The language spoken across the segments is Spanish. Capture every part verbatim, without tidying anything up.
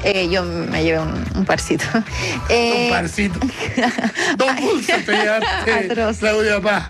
Eh, yo me llevé un, un parcito. Eh, un parcito. Dos pulsos te llevaste, Claudia Paz.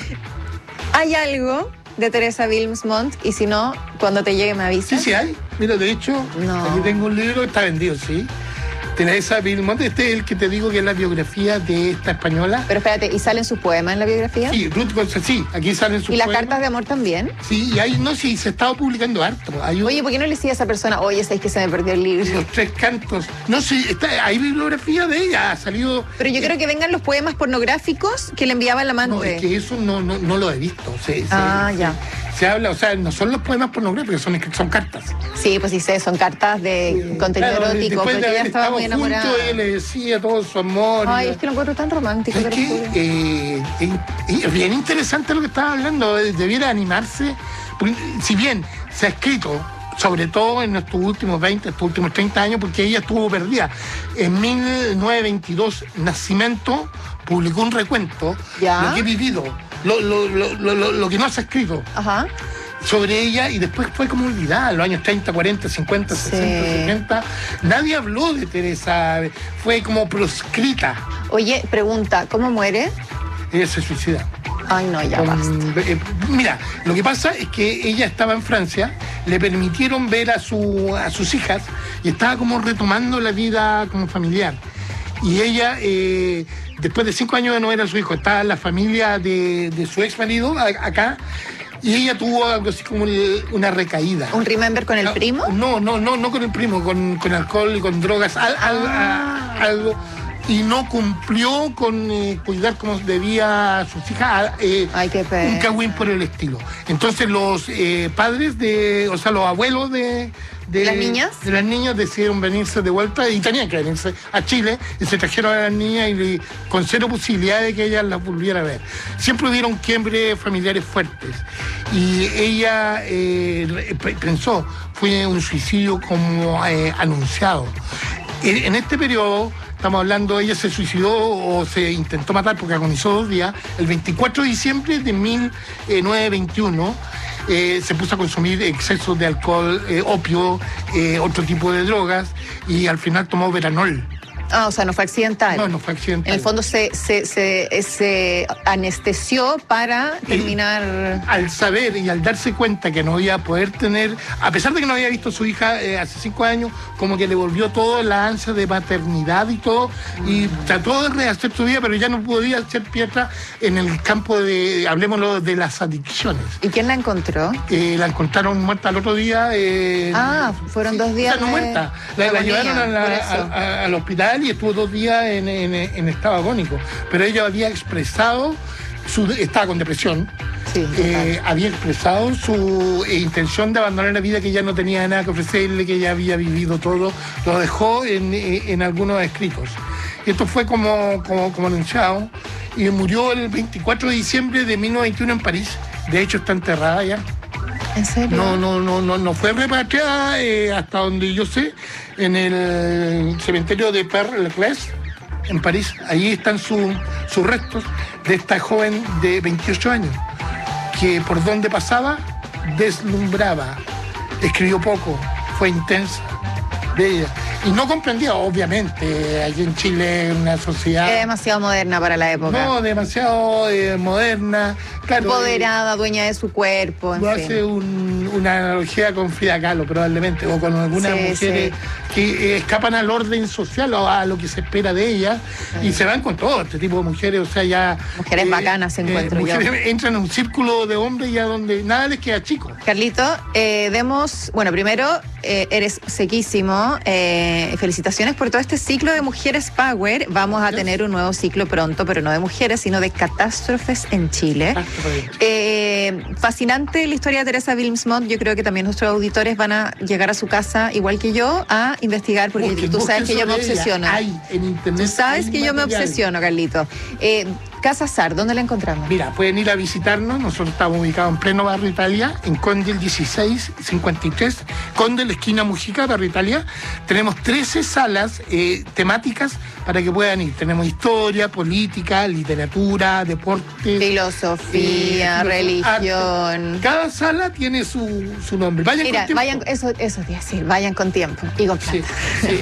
¿Hay algo de Teresa Wilmsmont? Y si no, cuando te llegue me avisas. Sí, sí hay. Mira, de hecho, no. aquí tengo un libro que está vendido, sí. Teresa Wilmsmont, este es el que te digo que es la biografía de esta española. Pero espérate, ¿y salen sus poemas en la biografía? Sí, Ruth González, sí, aquí salen sus poemas. ¿Y las cartas de amor también? Sí, y ahí, no, sí, se estaba publicando harto. Hay un, oye, ¿por qué no le decía a esa persona, oye, sabes que se me perdió el libro? Los tres cantos. No, sí, está, hay bibliografía de ella, ha salido... Pero yo eh, creo que vengan los poemas pornográficos que le enviaba el amante. No, es que eso no, no, no lo he visto. Se, ah, se, ya. Se, se habla, o sea, no son los poemas pornográficos, son, son cartas. Sí, pues sí sé, son cartas de sí, contenido claro, erótico, porque ella estaba muy enamorada. Juntos, él le decía todo su amor. Ay, y... es que lo encuentro tan romántico. Es que eh, es bien interesante lo que estaba hablando, debiera animarse, porque, si bien se ha escrito, sobre todo en estos últimos veinte, estos últimos treinta años, porque ella estuvo perdida. En mil novecientos veintidós, Nacimiento publicó un recuento de lo que he vivido, lo, lo, lo, lo, lo que no se ha escrito. Ajá. Sobre ella, y después fue como olvidada, en los años treinta, cuarenta, cincuenta, sí. sesenta, setenta. Nadie habló de Teresa, fue como proscrita. Oye, pregunta, ¿cómo muere? Ella se suicida. Ay, no, ya Con, basta. Eh, mira, lo que pasa es que ella estaba en Francia, le permitieron ver a, su, a sus hijas y estaba como retomando la vida como familiar. Y ella, eh, después de cinco años de no ver a su hijo, estaba la familia de, de su ex marido acá. Y ella tuvo algo así como una recaída. ¿Un remember con el primo? No, no, no, no con el primo, con, con alcohol y con drogas, al, al, ah. a, algo. Y no cumplió con eh, cuidar como debía a sus hijas. Eh, Ay, qué pena. Un cagüín por el estilo. Entonces los eh, padres de, o sea, los abuelos de... ¿De las niñas? De las niñas decidieron venirse de vuelta y tenían que venirse a Chile y se trajeron a las niñas y con cero posibilidad de que ellas las volviera a ver. Siempre hubieron quiebres familiares fuertes y ella eh, pensó, fue un suicidio como eh, anunciado. En este periodo, estamos hablando, ella se suicidó o se intentó matar porque agonizó dos días, el veinticuatro de diciembre de mil novecientos veintiuno. Eh, se puso a consumir excesos de alcohol, eh, opio, eh, otro tipo de drogas y al final tomó Veranol. Ah, o sea, no fue accidental. No, no fue accidental. En el fondo se, se, se, se anestesió para terminar... El, al saber y al darse cuenta que no iba a poder tener, a pesar de que no había visto a su hija eh, hace cinco años, como que le volvió todo la ansia de maternidad y todo, mm. y trató de rehacer su vida, pero ya no podía hacer piedra en el campo de, hablemoslo, de las adicciones. ¿Y quién la encontró? Eh, la encontraron muerta al otro día. Eh, ah, fueron dos días. O sea, no de... muerta. La, la llevaron a la, a, a, al hospital y estuvo dos días en, en, en estado agónico. Pero ella había expresado, su, estaba con depresión, sí, eh, había expresado su eh, intención de abandonar la vida, que ya no tenía nada que ofrecerle, que ya había vivido todo, lo dejó en, en algunos escritos. Y esto fue como, como, como anunciado, y murió el veinticuatro de diciembre de mil novecientos veintiuno en París. De hecho está enterrada ya. ¿En serio? No, no, no, no, no fue repatriada eh, hasta donde yo sé, en el cementerio de Père-Lachaise, en París. Ahí están su, sus restos de esta joven de veintiocho años, que por donde pasaba deslumbraba, escribió poco, fue intensa, bella. Y no comprendía, obviamente, aquí en Chile una sociedad... Es demasiado moderna para la época. No, demasiado eh, moderna. Claro, empoderada, eh, dueña de su cuerpo, en Lo fin. hace un, una analogía con Frida Kahlo, probablemente, o con algunas sí, mujeres sí. que eh, escapan al orden social o a lo que se espera de ellas, sí. y se van con todo este tipo de mujeres, o sea, ya... Mujeres eh, bacanas, encuentro eh, mujeres yo. Entran en un círculo de hombres ya donde nada les queda chico. Carlito, eh, demos... Bueno, primero, eh, eres sequísimo. Eh, felicitaciones por todo este ciclo de Mujeres Power. Vamos a tener un nuevo ciclo pronto, pero no de mujeres, sino de catástrofes en Chile. Eh, fascinante la historia de Teresa Wilmsmont. Yo creo que también nuestros auditores van a llegar a su casa, igual que yo, a investigar, porque busquen, tú sabes que yo me obsesiono. Hay en internet. Tú sabes que yo me obsesiono, Carlito. Eh, Casa Sar, ¿dónde la encontramos? Mira, pueden ir a visitarnos. Nosotros estamos ubicados en pleno Barrio Italia, en Conde el dieciséis cincuenta y tres, Conde, la esquina Mujica, Barrio Italia. Tenemos trece salas eh, temáticas para que puedan ir. Tenemos historia, política, literatura, deporte, filosofía, eh, religión. Arte. Cada sala tiene su, su nombre. Vayan Mira, con tiempo. vayan, eso, eso te iba a decir, vayan con tiempo y con plata. Sí, sí.